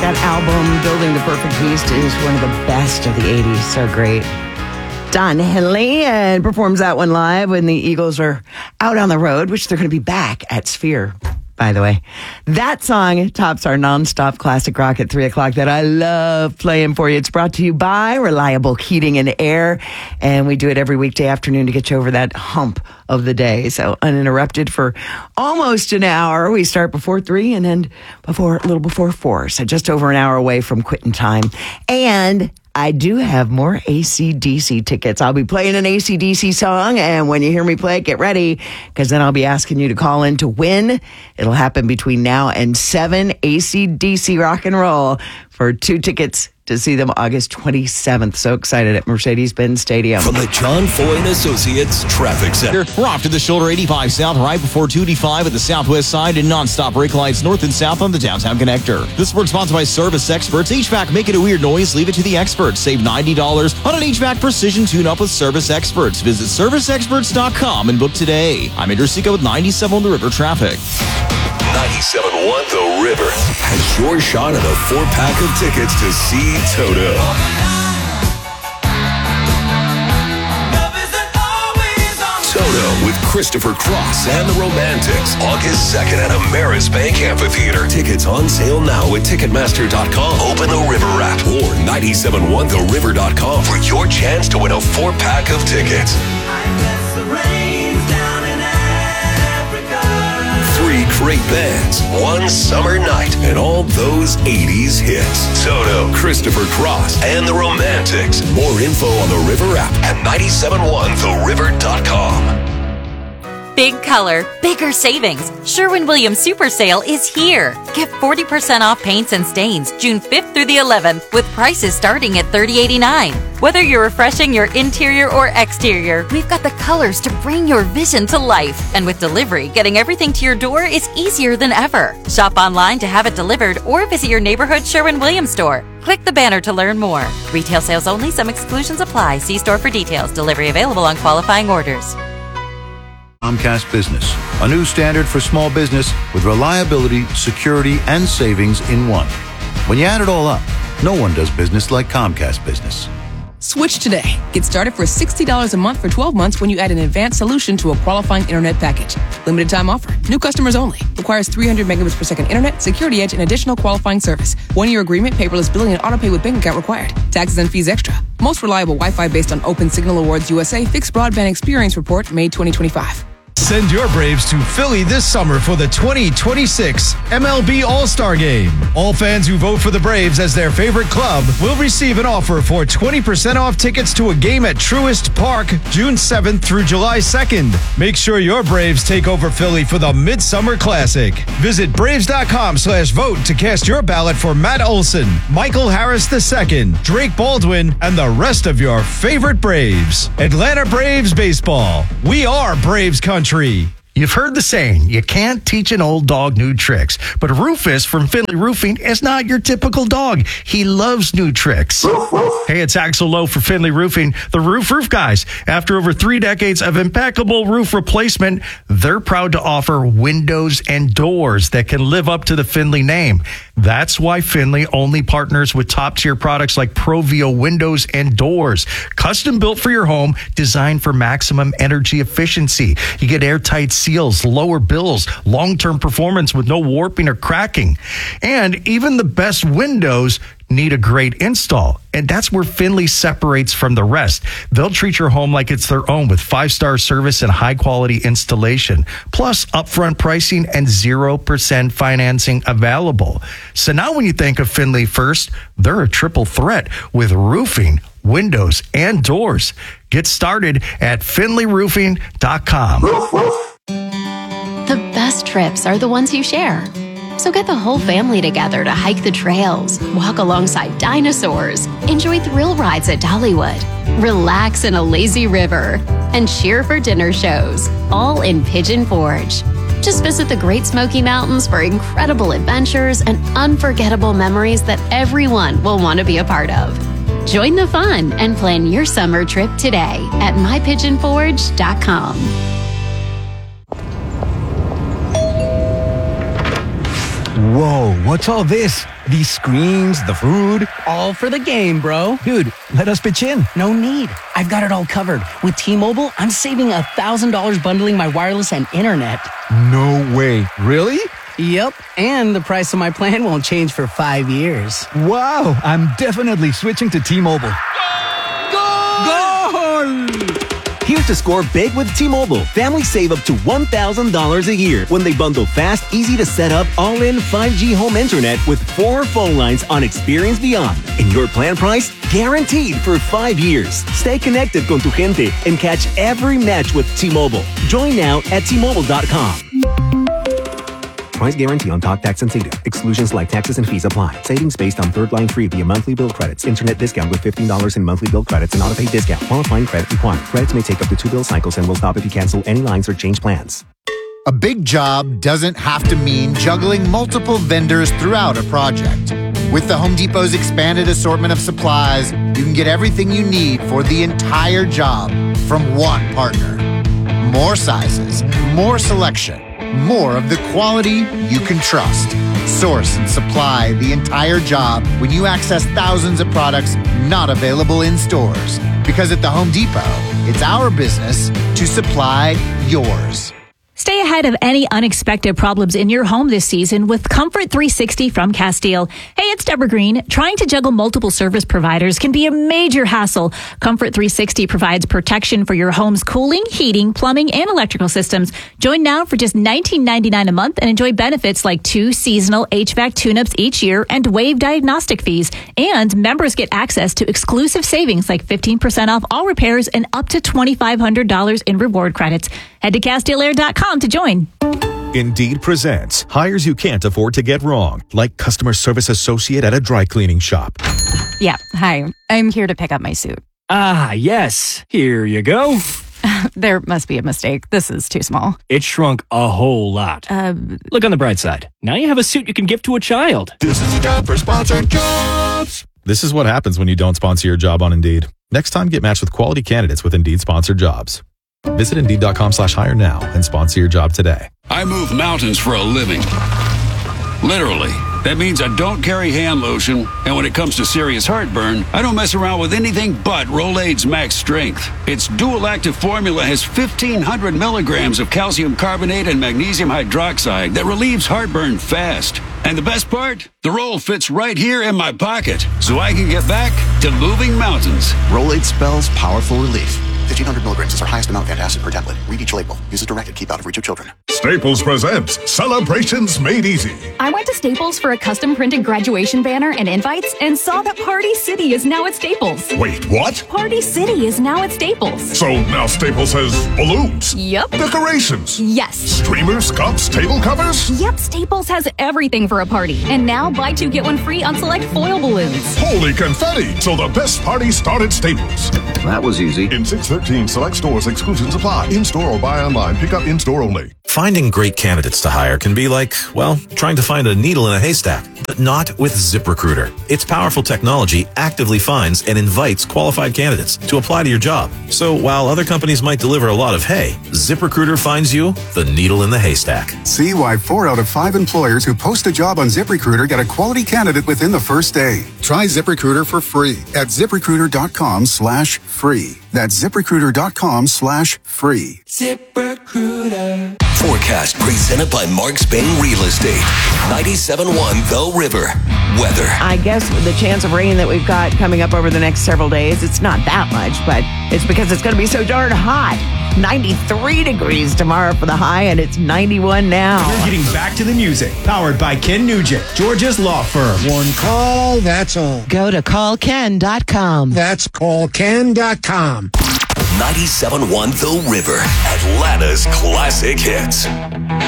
That album, Building the Perfect Beast, is one of the best of the 80s. So great. Don Henley and performs that one live when the Eagles are out on the road, which they're going to be back at Sphere, by the way. That song tops our nonstop classic rock at 3 o'clock that I love playing for you. It's brought to you by Reliable Heating and Air, and we do it every weekday afternoon to get you over that hump of the day. So uninterrupted for almost an hour. We start before 3 and end a little before 4. So just over an hour away from quitting time. And I do have more AC/DC tickets. I'll be playing an AC/DC song, and when you hear me play it, get ready, because then I'll be asking you to call in to win. It'll happen between now and 7, AC/DC rock and roll for 2 tickets to see them August 27th. So excited at Mercedes-Benz Stadium. From the John Foy and Associates Traffic Center. We're off to the shoulder 85 south, right before 285 at the southwest side, and non-stop brake lights north and south on the downtown connector. This work sponsored by Service Experts. HVAC, make it a weird noise, leave it to the experts. Save $90 on an HVAC precision tune-up with Service Experts. Visit serviceexperts.com and book today. I'm Andrew Seco with 97 on the River Traffic. 97.1 The River has your shot at a 4-pack of tickets to see Toto. Toto with Christopher Cross and the Romantics, August 2nd at Ameris Bank Amphitheater. Tickets on sale now at Ticketmaster.com. Open the River app or 971theriver.com for your chance to win a 4-pack of tickets. Great bands, one summer night, and all those 80s hits. Toto, Christopher Cross, and the Romantics. More info on the River app at 971theriver.com. Big color, bigger savings. Sherwin-Williams Super Sale is here. Get 40% off paints and stains June 5th through the 11th with prices starting at $30.89. Whether you're refreshing your interior or exterior, we've got the colors to bring your vision to life. And with delivery, getting everything to your door is easier than ever. Shop online to have it delivered or visit your neighborhood Sherwin-Williams store. Click the banner to learn more. Retail sales only. Some exclusions apply. See store for details. Delivery available on qualifying orders. Comcast Business, a new standard for small business with reliability, security, and savings in one. When you add it all up, no one does business like Comcast Business. Switch today. Get started for $60 a month for 12 months when you add an advanced solution to a qualifying internet package. Limited time offer. New customers only. Requires 300 megabits per second internet, security edge, and additional qualifying service. 1-year agreement, paperless billing, and autopay with bank account required. Taxes and fees extra. Most reliable Wi-Fi based on Open Signal Awards USA Fixed Broadband Experience Report, May 2025. Send your Braves to Philly this summer for the 2026 MLB All-Star Game. All fans who vote for the Braves as their favorite club will receive an offer for 20% off tickets to a game at Truist Park June 7th through July 2nd. Make sure your Braves take over Philly for the Midsummer Classic. Visit Braves.com/vote to cast your ballot for Matt Olson, Michael Harris II, Drake Baldwin, and the rest of your favorite Braves. Atlanta Braves Baseball. We are Braves Country. You've heard the saying, you can't teach an old dog new tricks. But Rufus from Finley Roofing is not your typical dog. He loves new tricks. Hey, it's Axel Lowe for Finley Roofing, the roof guys. After over 3 decades of impeccable roof replacement, they're proud to offer windows and doors that can live up to the Finley name. That's why Finley only partners with top-tier products like Provio windows and doors. Custom built for your home, designed for maximum energy efficiency. You get airtight seals, lower bills, long-term performance with no warping or cracking. And even the best windows need a great install. And that's where Finley separates from the rest. They'll treat your home like it's their own with 5-star service and high-quality installation, plus upfront pricing and 0% financing available. So now when you think of Finley first, they're a triple threat with roofing, windows, and doors. Get started at finleyroofing.com. The best trips are the ones you share. So get the whole family together to hike the trails, walk alongside dinosaurs, enjoy thrill rides at Dollywood, relax in a lazy river, and cheer for dinner shows, all in Pigeon Forge. Just visit the Great Smoky Mountains for incredible adventures and unforgettable memories that everyone will want to be a part of. Join the fun and plan your summer trip today at mypigeonforge.com. Whoa, what's all this? The screens, the food. All for the game, bro. Dude, let us pitch in. No need. I've got it all covered. With T-Mobile, I'm saving $1,000 bundling my wireless and internet. No way. Really? Yep, and the price of my plan won't change for 5 years. Wow, I'm definitely switching to T-Mobile. Goal! Here's to score big with T-Mobile. Families save up to $1,000 a year when they bundle fast, easy to set up, all-in 5G home internet with 4 phone lines on Experience Beyond. And your plan price, guaranteed for 5 years. Stay connected con tu gente and catch every match with T-Mobile. Join now at T-Mobile.com. Price guarantee on talk, tax, and data. Exclusions like taxes and fees apply. Savings based on third line free via monthly bill credits. Internet discount with $15 in monthly bill credits and auto-pay discount. Qualifying credit required. Credits may take up to 2 bill cycles and will stop if you cancel any lines or change plans. A big job doesn't have to mean juggling multiple vendors throughout a project. With the Home Depot's expanded assortment of supplies, you can get everything you need for the entire job from one partner. More sizes, more selection, more of the quality you can trust. Source and supply the entire job when you access thousands of products not available in stores. Because at the Home Depot, it's our business to supply yours. Stay ahead of any unexpected problems in your home this season with Comfort 360 from Castile. Hey, it's Deborah Green. Trying to juggle multiple service providers can be a major hassle. Comfort 360 provides protection for your home's cooling, heating, plumbing, and electrical systems. Join now for just $19.99 a month and enjoy benefits like 2 seasonal HVAC tune-ups each year and waived diagnostic fees. And members get access to exclusive savings like 15% off all repairs and up to $2,500 in reward credits. Head to CastileAir.com to join. Indeed presents hires you can't afford to get wrong, like customer service associate at a dry cleaning shop. Yeah, hi. I'm here to pick up my suit. Ah, yes. Here you go. There must be a mistake. This is too small. It shrunk a whole lot. Look on the bright side. Now you have a suit you can give to a child. This is the time for sponsored jobs. This is what happens when you don't sponsor your job on Indeed. Next time, get matched with quality candidates with Indeed sponsored jobs. Visit Indeed.com/hire now and sponsor your job today. I move mountains for a living. Literally. That means I don't carry hand lotion, and when it comes to serious heartburn, I don't mess around with anything but Rolaids Max Strength. Its dual active formula has 1,500 milligrams of calcium carbonate and magnesium hydroxide that relieves heartburn fast. And the best part? The roll fits right here in my pocket, so I can get back to moving mountains. Rolaids spells powerful relief. 1,500 milligrams is our highest amount of antacid per tablet. Read each label. Use as directed. Keep out of reach of children. Staples presents Celebrations Made Easy. I went to Staples for a custom printed graduation banner and invites and saw that Party City is now at Staples. Wait, what? Party City is now at Staples. So now Staples has balloons? Yep. Decorations? Yes. Streamers, cups, table covers? Yep, Staples has everything for a party. And now buy 2 get 1 free on select foil balloons. Holy confetti! So the best party started Staples. That was easy. In 613 select stores, exclusions apply. In-store or buy online. Pick up in-store only. Finding great candidates to hire can be like, well, trying to find a needle in a haystack, but not with ZipRecruiter. Its powerful technology actively finds and invites qualified candidates to apply to your job. So while other companies might deliver a lot of hay, ZipRecruiter finds you the needle in the haystack. See why 4 out of 5 employers who post a job on ZipRecruiter get a quality candidate within the first day. Try ZipRecruiter for free at ZipRecruiter.com/free. That's ZipRecruiter.com/free. ZipRecruiter. Forecast presented by Mark Spain Real Estate. 97.1 The River. Weather. I guess the chance of rain that we've got coming up over the next several days, it's not that much, but it's because it's going to be so darn hot. 93 degrees tomorrow for the high, and it's 91 now. We're getting back to the music. Powered by Ken Nugent, Georgia's law firm. One call, that's all. Go to callken.com. That's callken.com. 97.1 The River. Atlanta's classic hits.